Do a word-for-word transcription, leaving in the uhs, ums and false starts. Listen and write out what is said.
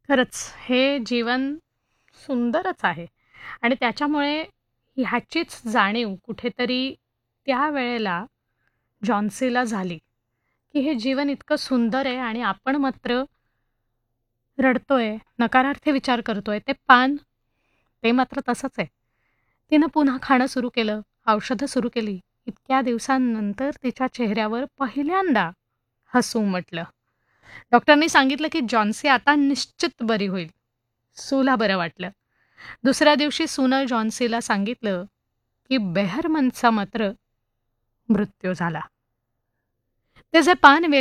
खरंच हे जीवन सुंदरच आहे आणि त्याच्यामुळे ह्याचीच जाणीव कुठेतरी त्यावेळेला जॉन्सीला झाली, की हे जीवन इतकं सुंदर आहे आणि आपण मात्र रडतोय, नकारार्थी विचार करतोय. ते पान, ते मात्र तसंच आहे. तिनं पुन्हा खाणं सुरू केलं, औषधं सुरू केली. इतक्या दिवसांनंतर तिच्या चेहऱ्यावर पहिल्यांदा हसू उमटलं. डॉक्टरनी सांगितलं, की जॉन्सी आता निश्चित बरी होईल. सूला बरं वाटलं. दुसऱ्या दिवशी सूनं जॉन्सीला सांगितलं, की बेहरमनचा मात्र मृत्यू झाला. ते जे पान